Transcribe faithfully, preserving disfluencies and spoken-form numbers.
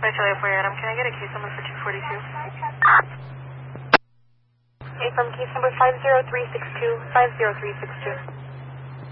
five Charlie four Adam, can I get a case number for two forty-two? Okay, from case number five zero three six two, five zero three six two.